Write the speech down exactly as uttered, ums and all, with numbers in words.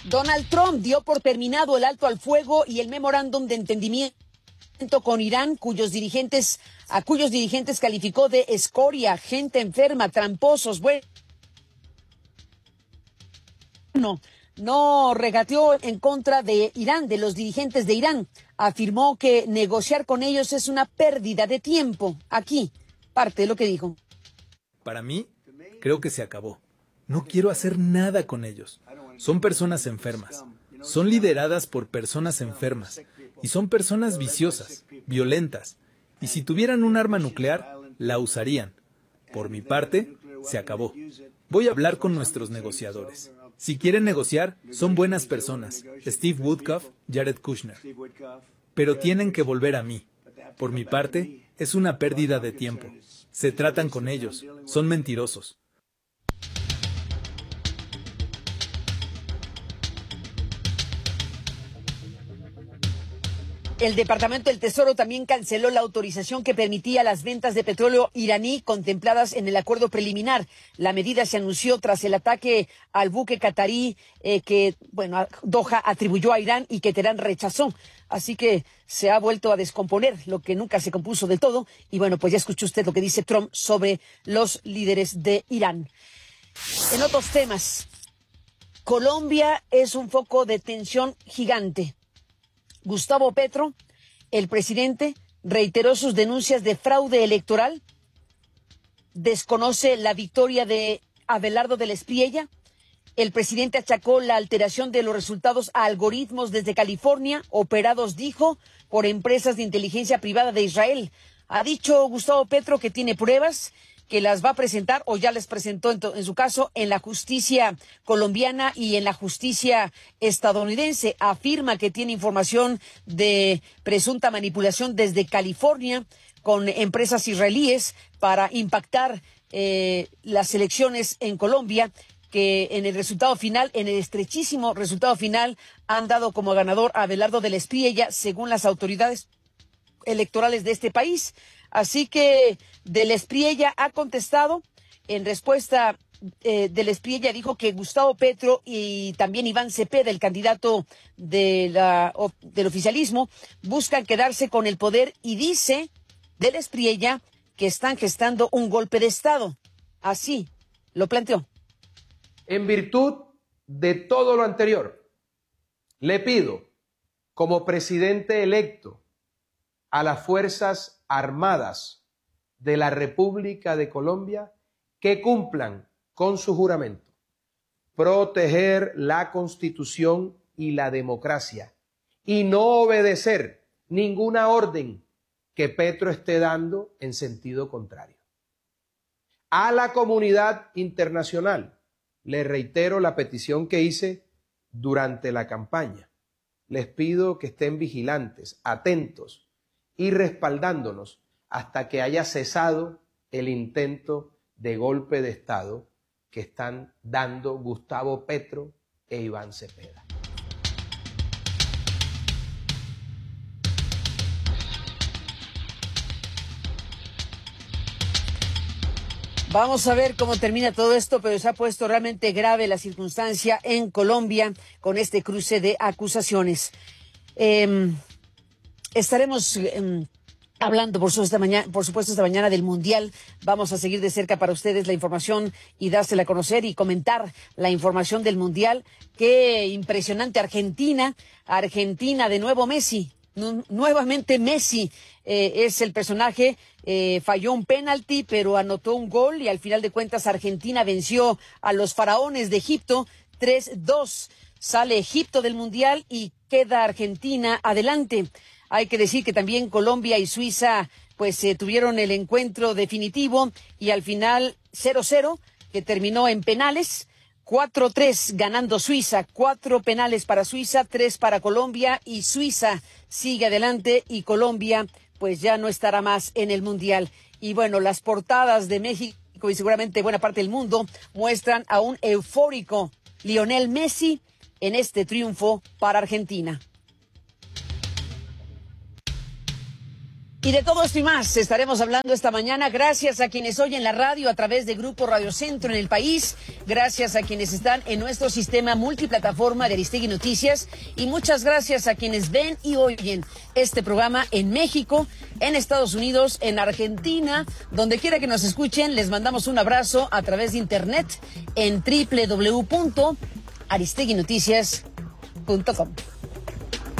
Donald Trump dio por terminado el alto al fuego y el memorándum de entendimiento con Irán, cuyos dirigentes, a cuyos dirigentes calificó de escoria, gente enferma, tramposos. Bueno, no regateó en contra de Irán, de los dirigentes de Irán. Afirmó que negociar con ellos es una pérdida de tiempo. Aquí, parte de lo que dijo. Para mí, creo que se acabó. No quiero hacer nada con ellos. Son personas enfermas. Son lideradas por personas enfermas. Y son personas viciosas, violentas. Y si tuvieran un arma nuclear, la usarían. Por mi parte, se acabó. Voy a hablar con nuestros negociadores. Si quieren negociar, son buenas personas. Steve Woodcock, Jared Kushner. Pero tienen que volver a mí. Por mi parte, es una pérdida de tiempo. Se tratan con ellos. Son mentirosos. El Departamento del Tesoro también canceló la autorización que permitía las ventas de petróleo iraní contempladas en el acuerdo preliminar. La medida se anunció tras el ataque al buque catarí eh, que, bueno, Doha atribuyó a Irán y que Teherán rechazó. Así que se ha vuelto a descomponer lo que nunca se compuso del todo. Y bueno, pues ya escuchó usted lo que dice Trump sobre los líderes de Irán. En otros temas, Colombia es un foco de tensión gigante. Gustavo Petro, el presidente, reiteró sus denuncias de fraude electoral, desconoce la victoria de Abelardo del Espriella. El presidente achacó la alteración de los resultados a algoritmos desde California, operados, dijo, por empresas de inteligencia privada de Israel. Ha dicho Gustavo Petro que tiene pruebas, que las va a presentar o ya les presentó en, en su caso en la justicia colombiana y en la justicia estadounidense. Afirma que tiene información de presunta manipulación desde California con empresas israelíes para impactar eh, las elecciones en Colombia, que en el resultado final, en el estrechísimo resultado final, han dado como ganador a Abelardo del Espriella, según las autoridades electorales de este país. Así que del Espriella ha contestado. En respuesta, eh, del Espriella dijo que Gustavo Petro y también Iván Cepeda, el candidato de la, o, del oficialismo, buscan quedarse con el poder y dice del Espriella que están gestando un golpe de Estado. Así lo planteó. En virtud de todo lo anterior, le pido, como presidente electo, a las Fuerzas Armadas de la República de Colombia que cumplan con su juramento, proteger la Constitución y la democracia y no obedecer ninguna orden que Petro esté dando en sentido contrario. A la comunidad internacional le reitero la petición que hice durante la campaña. Les pido que estén vigilantes, atentos y respaldándonos hasta que haya cesado el intento de golpe de Estado que están dando Gustavo Petro e Iván Cepeda. Vamos a ver cómo termina todo esto, pero se ha puesto realmente grave la circunstancia en Colombia con este cruce de acusaciones. Eh, estaremos eh, hablando, por supuesto, esta mañana, por supuesto, esta mañana del Mundial. Vamos a seguir de cerca para ustedes la información y dársela a conocer y comentar la información del Mundial. Qué impresionante Argentina, Argentina de nuevo Messi. Nuevamente Messi eh, es el personaje, eh, falló un penalti pero anotó un gol y al final de cuentas Argentina venció a los faraones de Egipto tres dos. Sale Egipto del Mundial y queda Argentina adelante. Hay que decir que también Colombia y Suiza pues eh, tuvieron el encuentro definitivo y al final cero cero, que terminó en penales. cuatro tres ganando Suiza, cuatro penales para Suiza, tres para Colombia y Suiza sigue adelante y Colombia pues ya no estará más en el Mundial. Y bueno, las portadas de México y seguramente buena parte del mundo muestran a un eufórico Lionel Messi en este triunfo para Argentina. Y de todo esto y más estaremos hablando esta mañana. Gracias a quienes oyen la radio a través de Grupo Radio Centro en el país. Gracias a quienes están en nuestro sistema multiplataforma de Aristegui Noticias. Y muchas gracias a quienes ven y oyen este programa en México, en Estados Unidos, en Argentina. Donde quiera que nos escuchen, les mandamos un abrazo a través de internet en doble u doble u doble u punto aristegui noticias punto com.